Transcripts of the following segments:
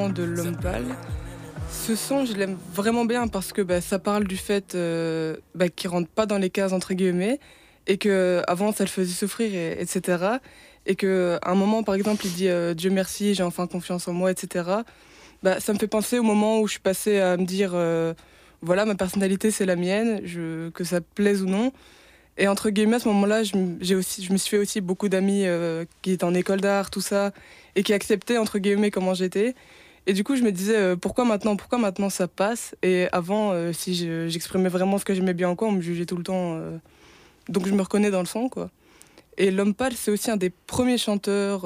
chant de L'Homme Pâle. Ce son, je l'aime vraiment bien parce que ça parle du fait qu'il rentre pas dans les cases entre guillemets et que avant ça le faisait souffrir, etc. Et que à un moment, par exemple, il dit Dieu merci, j'ai enfin confiance en moi, etc. Ça me fait penser au moment où je suis passée à me dire voilà, ma personnalité c'est la mienne, que ça plaise ou non. Et entre guillemets, à ce moment-là, je me suis fait aussi beaucoup d'amis qui étaient en école d'art, tout ça, et qui acceptaient entre guillemets comment j'étais. Et du coup, je me disais pourquoi maintenant ça passe. Et avant, si j'exprimais vraiment ce que j'aimais bien en quoi, on me jugeait tout le temps. Donc je me reconnais dans le son, quoi. Et L'Homme Pâle, c'est aussi un des premiers chanteurs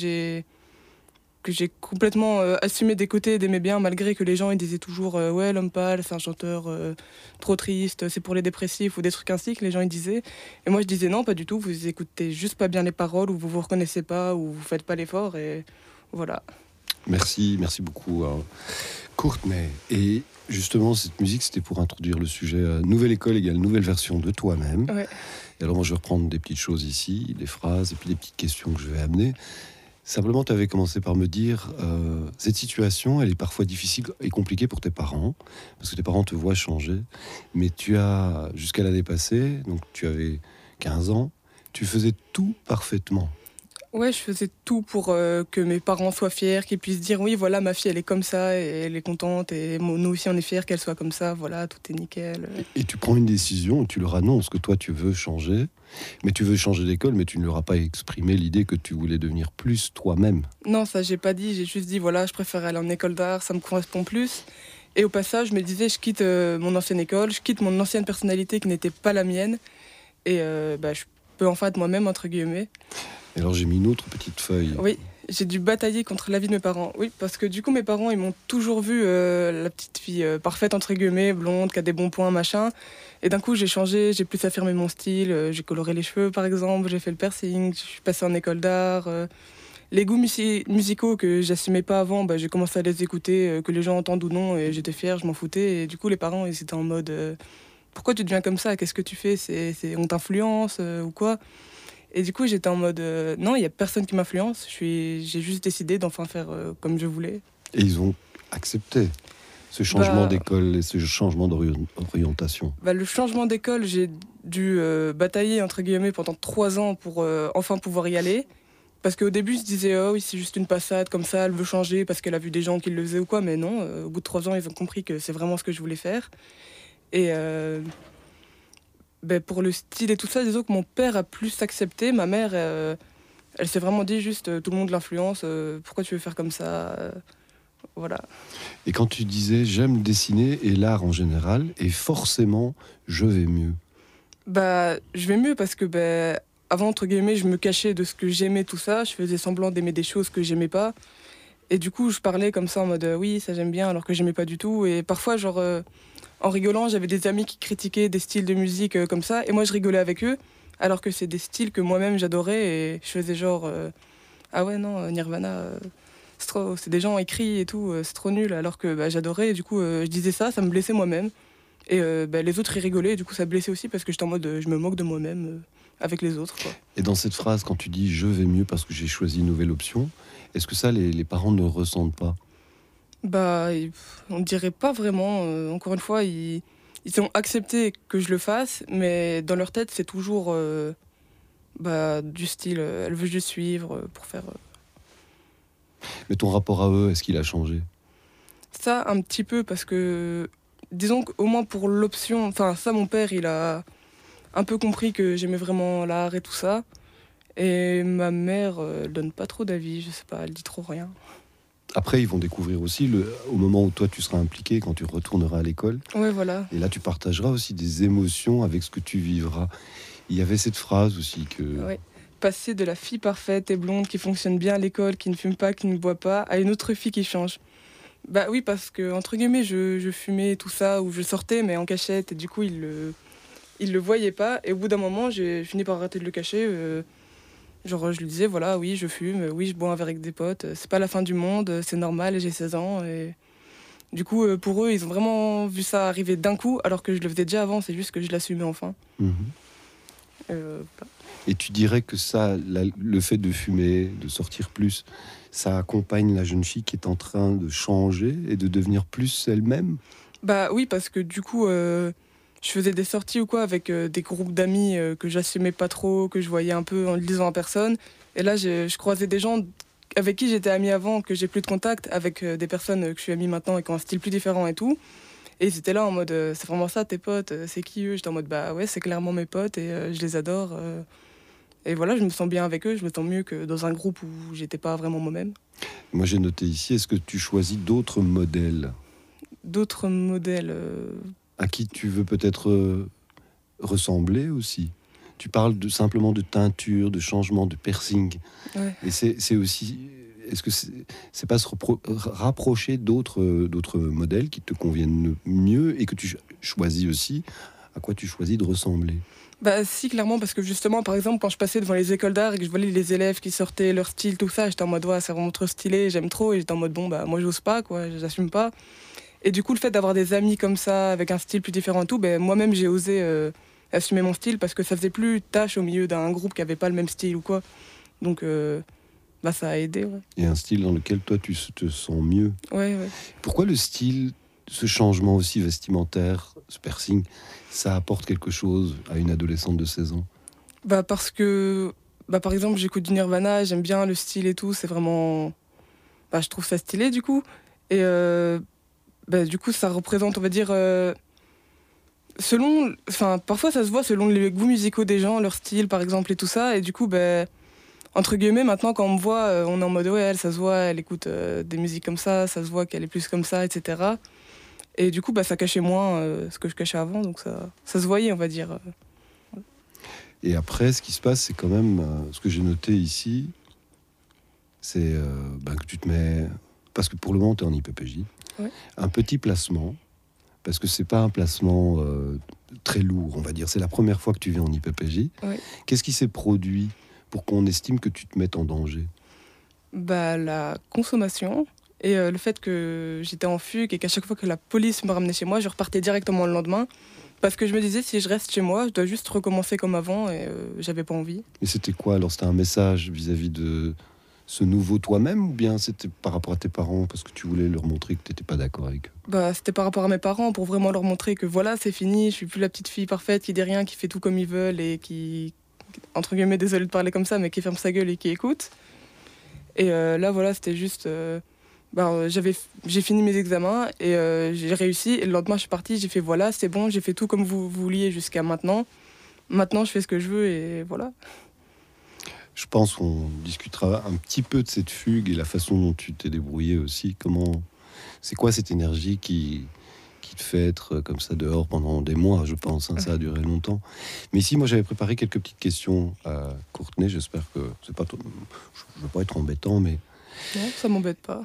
que j'ai complètement assumé d'écouter et d'aimer bien, malgré que les gens ils disaient toujours ouais, L'Homme Pâle, c'est un chanteur trop triste, c'est pour les dépressifs ou des trucs ainsi que les gens ils disaient. Et moi je disais non, pas du tout, vous écoutez juste pas bien les paroles ou vous vous reconnaissez pas ou vous faites pas l'effort et voilà. Merci beaucoup, Courtney. Et justement, cette musique, c'était pour introduire le sujet nouvelle école égale nouvelle version de toi-même. Ouais. Et alors moi, je vais reprendre des petites choses ici, des phrases et puis des petites questions que je vais amener. Simplement, tu avais commencé par me dire, cette situation, elle est parfois difficile et compliquée pour tes parents, parce que tes parents te voient changer, mais tu as, jusqu'à l'année passée, donc tu avais 15 ans, tu faisais tout parfaitement. Ouais, je faisais tout pour que mes parents soient fiers, qu'ils puissent dire oui, voilà, ma fille, elle est comme ça, et elle est contente, et nous aussi, on est fiers qu'elle soit comme ça, voilà, tout est nickel. Et tu prends une décision, tu leur annonces que toi, tu veux changer, mais tu veux changer d'école, mais tu ne leur as pas exprimé l'idée que tu voulais devenir plus toi-même. Non, ça, j'ai pas dit, j'ai juste dit, voilà, je préfère aller en école d'art, ça me correspond plus. Et au passage, je me disais, je quitte mon ancienne école, je quitte mon ancienne personnalité qui n'était pas la mienne, et je peux enfin être moi-même, entre guillemets. Et alors j'ai mis une autre petite feuille. Oui, j'ai dû batailler contre l'avis de mes parents. Oui, parce que du coup, mes parents, ils m'ont toujours vu la petite fille parfaite, entre guillemets, blonde, qui a des bons points, machin. Et d'un coup, j'ai changé, j'ai plus affirmé mon style. J'ai coloré les cheveux, par exemple, j'ai fait le piercing, je suis passée en école d'art. Les goûts musicaux que j'assumais pas avant, j'ai commencé à les écouter, que les gens entendent ou non, et j'étais fière, je m'en foutais. Et du coup, les parents, ils étaient en mode pourquoi tu deviens comme ça? Qu'est-ce que tu fais? On t'influence ou quoi? Et du coup, j'étais en mode non, il n'y a personne qui m'influence. J'ai juste décidé d'enfin faire comme je voulais. Et ils ont accepté ce changement d'école et ce changement d'orientation. Le changement d'école, j'ai dû batailler entre guillemets pendant 3 ans pour enfin pouvoir y aller. Parce qu'au début, je disais oh oui, c'est juste une passade comme ça, elle veut changer parce qu'elle a vu des gens qui le faisaient ou quoi. Mais non, au bout de 3 ans, ils ont compris que c'est vraiment ce que je voulais faire. Et pour le style et tout ça, disons que mon père a plus accepté. Ma mère, elle s'est vraiment dit juste tout le monde l'influence, pourquoi tu veux faire comme ça voilà. Et quand tu disais j'aime dessiner et l'art en général, et forcément je vais mieux. Je vais mieux parce que avant, entre guillemets, je me cachais de ce que j'aimais, tout ça. Je faisais semblant d'aimer des choses que j'aimais pas. Et du coup, je parlais comme ça en mode oui, ça j'aime bien, alors que j'aimais pas du tout. Et parfois, genre, en rigolant, j'avais des amis qui critiquaient des styles de musique comme ça. Et moi, je rigolais avec eux, alors que c'est des styles que moi-même j'adorais. Et je faisais genre ah ouais, non, Nirvana, c'est des gens écrits et tout, c'est trop nul. Alors que j'adorais. Et du coup, je disais ça, ça me blessait moi-même. Et les autres, ils rigolaient. Et du coup, ça blessait aussi parce que j'étais en mode je me moque de moi-même. Avec les autres, quoi. Et dans cette phrase, quand tu dis je vais mieux parce que j'ai choisi une nouvelle option, est-ce que ça les parents ne ressentent pas? On dirait pas vraiment. Encore une fois, ils ont accepté que je le fasse, mais dans leur tête, c'est toujours du style elle veut juste suivre pour faire. Mais ton rapport à eux, est-ce qu'il a changé? Ça, un petit peu, parce que disons qu'au moins pour l'option, enfin, ça, mon père, il a un peu compris que j'aimais vraiment l'art et tout ça. Et ma mère, elle donne pas trop d'avis, je sais pas, elle dit trop rien. Après, ils vont découvrir aussi, au moment où toi tu seras impliqué, quand tu retourneras à l'école. Ouais, voilà. Et là, tu partageras aussi des émotions avec ce que tu vivras. Il y avait cette phrase aussi que... Ouais. Passer de la fille parfaite et blonde qui fonctionne bien à l'école, qui ne fume pas, qui ne boit pas, à une autre fille qui change. Oui, parce que, entre guillemets, je fumais tout ça, ou je sortais, mais en cachette, et du coup, il le voyait pas. Et au bout d'un moment, j'ai fini par arrêter de le cacher. Je lui disais, voilà, oui, je fume, oui, je bois un verre avec des potes, c'est pas la fin du monde, c'est normal, j'ai 16 ans. Et du coup, pour eux, ils ont vraiment vu ça arriver d'un coup, alors que je le faisais déjà avant, c'est juste que je l'assumais enfin. Mmh. Voilà. Et tu dirais que ça, le fait de fumer, de sortir plus, ça accompagne la jeune fille qui est en train de changer et de devenir plus elle-même? Bah oui, parce que du coup, je faisais des sorties ou quoi avec des groupes d'amis que j'assumais pas trop, que je voyais un peu en le disant à personne. Et là, je croisais des gens avec qui j'étais amie avant, que j'ai plus de contact, avec des personnes que je suis amie maintenant et qui ont un style plus différent et tout. Et ils étaient là en mode, c'est vraiment ça tes potes, c'est qui eux? J'étais en mode, bah ouais, c'est clairement mes potes et je les adore. Et voilà, je me sens bien avec eux, je me sens mieux que dans un groupe où j'étais pas vraiment moi-même. Moi, j'ai noté ici, est-ce que tu choisis d'autres modèles D'autres modèles, à qui tu veux peut-être ressembler aussi? Tu parles simplement de teinture, de changement, de piercing. ouais. Et c'est aussi... Est-ce que c'est pas se rapprocher d'autres modèles qui te conviennent mieux et que tu choisis aussi à quoi tu choisis de ressembler? Bah si, clairement, parce que justement, par exemple, quand je passais devant les écoles d'art et que je voyais les élèves qui sortaient leur style, tout ça, j'étais en mode, ouais, c'est vraiment trop stylé, j'aime trop, et j'étais en mode, bon, bah moi j'ose pas, quoi, j'assume pas. Et du coup, le fait d'avoir des amis comme ça, avec un style plus différent et tout, ben moi-même j'ai osé assumer mon style parce que ça faisait plus tâche au milieu d'un groupe qui avait pas le même style ou quoi. Donc, bah ça a aidé, ouais. Et un style dans lequel toi tu te sens mieux. Ouais, ouais. Pourquoi le style, ce changement aussi vestimentaire, ce piercing, ça apporte quelque chose à une adolescente de 16 ans? Bah parce que, bah par exemple, j'écoute du Nirvana, j'aime bien le style et tout, c'est vraiment, bah je trouve ça stylé du coup. Et bah, du coup, ça représente, on va dire, selon, enfin, parfois ça se voit selon les goûts musicaux des gens, leur style par exemple et tout ça. Et du coup, ben, entre guillemets, maintenant quand on me voit, on est en mode ouais, elle, ça se voit, elle écoute des musiques comme ça se voit qu'elle est plus comme ça, etc. Et du coup, bah, ça cachait moins ce que je cachais avant, donc ça se voyait, on va dire. Et après, ce qui se passe, c'est quand même, ce que j'ai noté ici, c'est que tu te mets, parce que pour le moment, tu es en IPPJ, Ouais. un petit placement, parce que c'est pas un placement très lourd, on va dire. C'est la première fois que tu viens en IPPJ. Ouais. Qu'est-ce qui s'est produit pour qu'on estime que tu te mettes en danger? Bah, la consommation et le fait que j'étais en fugue et qu'à chaque fois que la police me ramenait chez moi, je repartais directement le lendemain. Parce que je me disais, si je reste chez moi, je dois juste recommencer comme avant et j'avais pas envie. Et c'était quoi alors? C'était un message vis-à-vis de ce nouveau toi-même, ou bien c'était par rapport à tes parents parce que tu voulais leur montrer que tu n'étais pas d'accord avec eux? Bah, c'était par rapport à mes parents pour vraiment leur montrer que voilà, c'est fini, je suis plus la petite fille parfaite qui dit rien, qui fait tout comme ils veulent et qui, entre guillemets, désolé de parler comme ça, mais qui ferme sa gueule et qui écoute. Et là, voilà, c'était juste. J'ai fini mes examens et j'ai réussi. Et le lendemain, je suis partie, j'ai fait voilà, c'est bon, j'ai fait tout comme vous vouliez jusqu'à maintenant. Maintenant, je fais ce que je veux et voilà. Je pense qu'on discutera un petit peu de cette fugue et la façon dont tu t'es débrouillé aussi. C'est quoi cette énergie qui te fait être comme ça dehors pendant des mois, je pense, hein, ça a duré longtemps. Mais ici, moi, j'avais préparé quelques petites questions à Courtenay. J'espère que c'est pas, je veux pas être embêtant, mais Non, ça m'embête pas.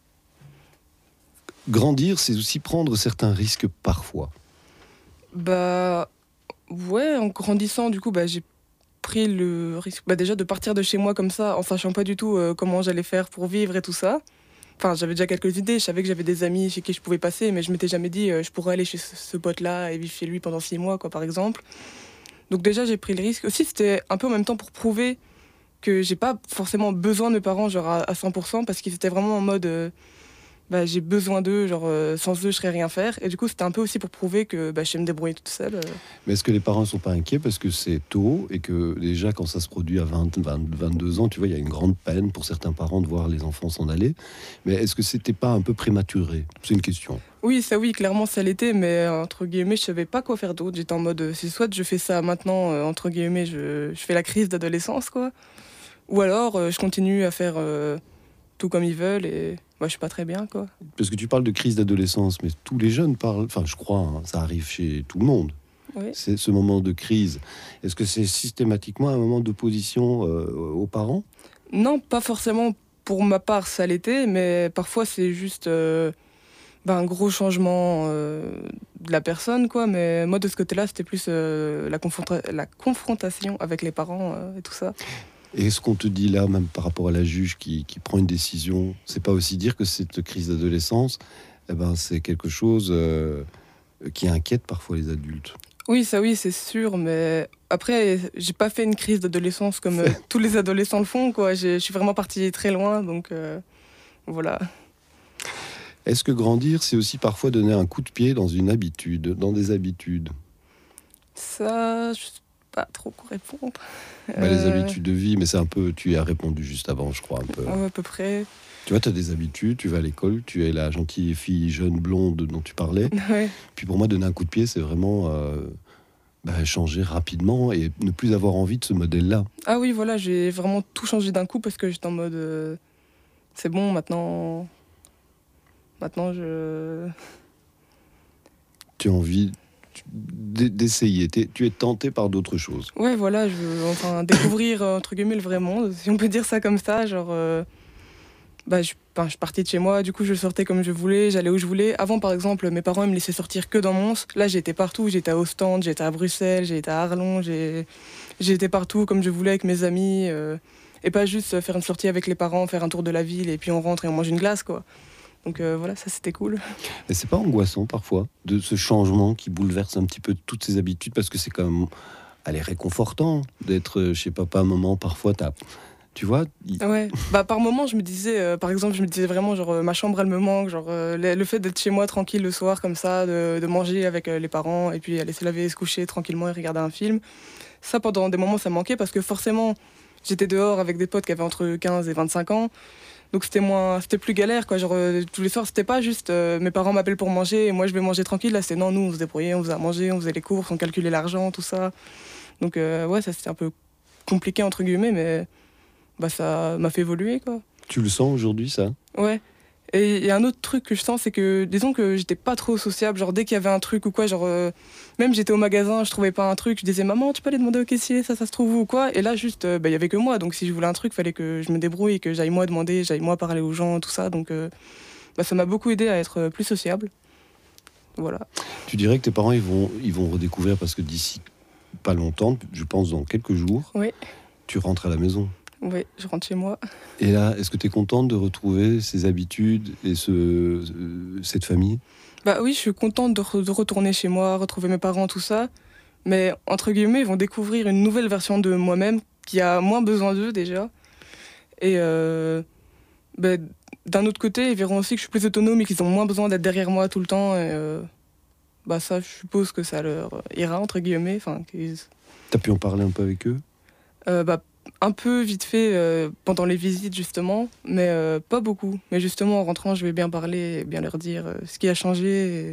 grandir, c'est aussi prendre certains risques parfois. Bah, ouais, en grandissant, du coup, bah, j'ai pris le risque bah, déjà de partir de chez moi comme ça, en sachant pas du tout comment j'allais faire pour vivre et tout ça. Enfin, j'avais déjà quelques idées, je savais que j'avais des amis chez qui je pouvais passer, mais je m'étais jamais dit je pourrais aller chez ce pote-là et vivre chez lui pendant 6 mois, quoi, par exemple. Donc déjà, j'ai pris le risque. Aussi, c'était un peu en même temps pour prouver que j'ai pas forcément besoin de mes parents, genre à 100%, parce qu'ils étaient vraiment en mode bah, j'ai besoin d'eux, genre sans eux, je serais rien faire. Et du coup, c'était un peu aussi pour prouver que bah, je sais me débrouiller toute seule. Mais est-ce que les parents ne sont pas inquiets parce que c'est tôt et que déjà quand ça se produit à 22 ans, tu vois, il y a une grande peine pour certains parents de voir les enfants s'en aller. Mais est-ce que c'était pas un peu prématuré? C'est une question. Oui, ça oui, clairement ça l'était, mais entre guillemets, je savais pas quoi faire d'autre. J'étais en mode, c'est soit je fais ça maintenant, entre guillemets, je fais la crise d'adolescence, quoi. Ou alors, je continue à faire tout comme ils veulent et moi, je suis pas très bien, quoi. Parce que tu parles de crise d'adolescence, mais tous les jeunes parlent, enfin je crois, hein, ça arrive chez tout le monde. Oui. C'est ce moment de crise. Est-ce que c'est systématiquement un moment d'opposition aux parents? Non, pas forcément pour ma part, ça l'était, mais parfois c'est juste bah, un gros changement de la personne, quoi. Mais moi, de ce côté-là, c'était plus la confrontation avec les parents et tout ça. Et ce qu'on te dit là, même par rapport à la juge qui prend une décision, c'est pas aussi dire que cette crise d'adolescence, eh ben, c'est quelque chose qui inquiète parfois les adultes. Oui, ça oui, c'est sûr, mais après, j'ai pas fait une crise d'adolescence comme tous les adolescents le font, quoi. Je suis vraiment partie très loin, donc voilà. Est-ce que grandir, c'est aussi parfois donner un coup de pied dans une habitude, dans des habitudes? Ça, je sais pas trop quoi répondre. Les habitudes de vie, mais c'est un peu... Tu y as répondu juste avant, je crois, un peu. Ouais, à peu près. Tu vois, tu as des habitudes, tu vas à l'école, tu es la gentille fille jeune blonde dont tu parlais. Ouais. Puis pour moi, donner un coup de pied, c'est vraiment changer rapidement et ne plus avoir envie de ce modèle-là. Ah oui, voilà, j'ai vraiment tout changé d'un coup parce que j'étais en mode c'est bon, maintenant je. Tu as envie d'essayer, tu es tenté par d'autres choses. Ouais, voilà, je veux enfin découvrir entre guillemets le vrai monde, si on peut dire ça comme ça, genre. Je suis partie de chez moi, du coup je sortais comme je voulais, j'allais où je voulais. Avant par exemple, mes parents ils me laissaient sortir que dans Mons. Là j'étais partout, j'étais à Ostende, j'étais à Bruxelles, j'étais à Arlon, j'étais partout comme je voulais avec mes amis. Et pas juste faire une sortie avec les parents, faire un tour de la ville et puis on rentre et on mange une glace quoi. Donc voilà, ça c'était cool. Et c'est pas angoissant parfois de ce changement qui bouleverse un petit peu toutes ces habitudes parce que c'est quand même, allez, réconfortant d'être chez papa, maman. Parfois, tu vois. Ouais. Par moment je me disais, par exemple, je me disais vraiment genre ma chambre elle me manque, genre le fait d'être chez moi tranquille le soir comme ça, de manger avec les parents et puis aller se laver, se coucher tranquillement et regarder un film. Ça pendant des moments ça me manquait parce que forcément j'étais dehors avec des potes qui avaient entre 15 et 25 ans. Donc c'était plus galère quoi, genre tous les soirs c'était pas juste mes parents m'appellent pour manger et moi je vais manger tranquille, là c'était non, nous on se débrouillait, on faisait à manger, on faisait les courses, on calculait l'argent, tout ça. Donc ouais, ça c'était un peu compliqué entre guillemets mais ça m'a fait évoluer quoi. Tu le sens aujourd'hui, ça? Ouais. Et il y a un autre truc que je sens, c'est que disons que j'étais pas trop sociable, genre dès qu'il y avait un truc ou quoi, genre même j'étais au magasin, je trouvais pas un truc, je disais maman, tu peux aller demander au caissier, ça se trouve où ou quoi, et là juste il y avait que moi, donc si je voulais un truc, fallait que je me débrouille, que j'aille moi demander, j'aille moi parler aux gens, tout ça, donc ça m'a beaucoup aidé à être plus sociable. Voilà. Tu dirais que tes parents ils vont redécouvrir parce que d'ici pas longtemps, je pense dans quelques jours, Oui. Tu rentres à la maison. Oui, je rentre chez moi. Et là, est-ce que tu es contente de retrouver ces habitudes et cette famille? Bah oui, je suis contente de retourner chez moi, retrouver mes parents, tout ça. Mais entre guillemets, ils vont découvrir une nouvelle version de moi-même qui a moins besoin d'eux déjà. Et d'un autre côté, ils verront aussi que je suis plus autonome et qu'ils ont moins besoin d'être derrière moi tout le temps. Et ça, je suppose que ça leur ira, entre guillemets. Enfin, T'as pu en parler un peu avec eux? Un peu vite fait pendant les visites justement, mais pas beaucoup. Mais justement en rentrant, je vais bien parler et bien leur dire ce qui a changé.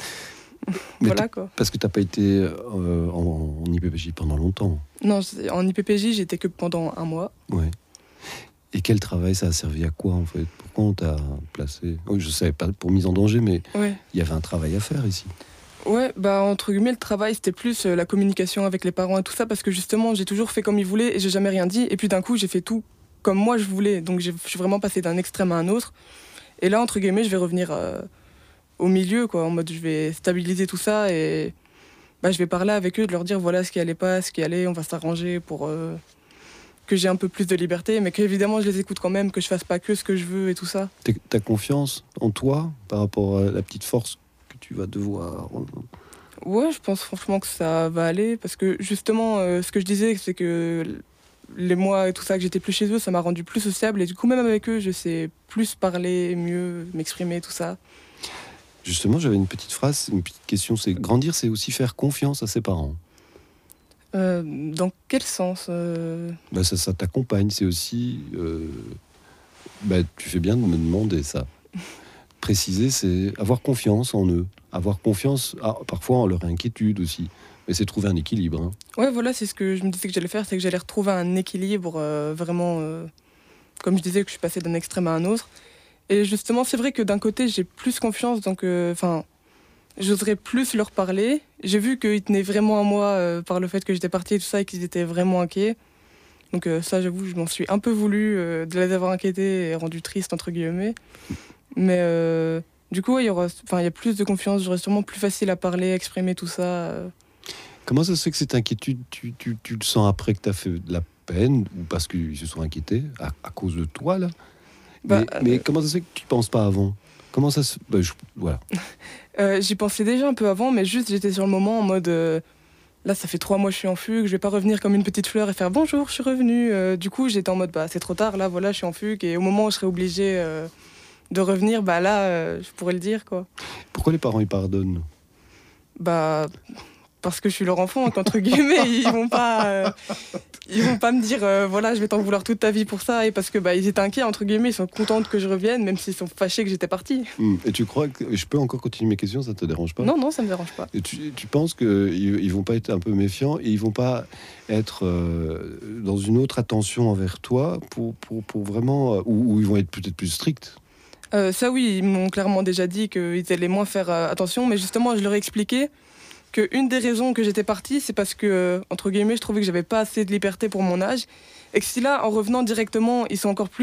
Voilà quoi. Parce que t'as pas été en IPPJ pendant longtemps. Non, en IPPJ, j'étais que pendant un mois. Ouais. Et quel travail ça a servi à quoi en fait? Pourquoi on t'a placé? Oh, je savais pas pour mise en danger, mais Ouais. Il y avait un travail à faire ici. Ouais, entre guillemets, le travail, c'était plus la communication avec les parents et tout ça, parce que justement, j'ai toujours fait comme ils voulaient et j'ai jamais rien dit. Et puis d'un coup, j'ai fait tout comme moi je voulais. Donc je suis vraiment passée d'un extrême à un autre. Et là, entre guillemets, je vais revenir au milieu, quoi, en mode je vais stabiliser tout ça et je vais parler avec eux, de leur dire voilà ce qui allait pas, ce qui allait, on va s'arranger pour que j'ai un peu plus de liberté, mais qu'évidemment, je les écoute quand même, que je fasse pas que ce que je veux et tout ça. T'as confiance en toi par rapport à la petite force que tu vas devoir... Ouais, je pense franchement que ça va aller, parce que justement, ce que je disais, c'est que les mois et tout ça que j'étais plus chez eux, ça m'a rendu plus sociable, et du coup, même avec eux, je sais plus parler, mieux m'exprimer, tout ça. Justement, j'avais une petite phrase, une petite question, c'est grandir, c'est aussi faire confiance à ses parents. Dans quel sens Ça t'accompagne, c'est aussi... tu fais bien de me demander ça. Préciser, c'est avoir confiance en eux. Avoir confiance, parfois en leur inquiétude aussi. Mais c'est trouver un équilibre. Hein. Ouais, voilà, c'est ce que je me disais que j'allais faire, c'est que j'allais retrouver un équilibre vraiment... comme je disais, que je suis passée d'un extrême à un autre. Et justement, c'est vrai que d'un côté, j'ai plus confiance, donc... j'oserais plus leur parler. J'ai vu qu'ils tenaient vraiment à moi par le fait que j'étais partie et tout ça, et qu'ils étaient vraiment inquiets. Donc ça, j'avoue, je m'en suis un peu voulu de les avoir inquiétés et rendu triste, entre guillemets. Mais du coup, il y a plus de confiance, j'aurais sûrement plus facile à parler, à exprimer tout ça. Comment ça se fait que cette inquiétude, tu le sens après que tu as fait de la peine, ou parce qu'ils se sont inquiétés, à cause de toi, là? Mais comment ça se fait que tu ne penses pas avant? Comment ça se... voilà. J'y pensais déjà un peu avant, mais juste j'étais sur le moment en mode Là, ça fait 3 mois que je suis en fugue, je vais pas revenir comme une petite fleur et faire bonjour, je suis revenue. Du coup, j'étais en mode, bah, c'est trop tard, là, voilà, je suis en fugue. Et au moment où je serai obligée de revenir, bah là, je pourrais le dire, quoi. Pourquoi les parents, ils pardonnent? Bah, parce que je suis leur enfant, qu'entre guillemets, ils vont pas me dire, voilà, je vais t'en vouloir toute ta vie pour ça. Et parce que, bah, ils étaient inquiets, entre guillemets, ils sont contents que je revienne, même s'ils sont fâchés que j'étais partie. Et tu crois que... Je peux encore continuer mes questions, ça te dérange pas? Non, non, ça me dérange pas. Et tu penses qu'ils vont pas être un peu méfiants et ils vont pas être dans une autre attention envers toi pour vraiment... ou ils vont être peut-être plus stricts? Ça oui, ils m'ont clairement déjà dit qu'ils allaient moins faire attention, mais justement, je leur ai expliqué qu'une des raisons que j'étais partie, c'est parce que, entre guillemets, je trouvais que j'avais pas assez de liberté pour mon âge, et que si là, en revenant directement, ils sont encore plus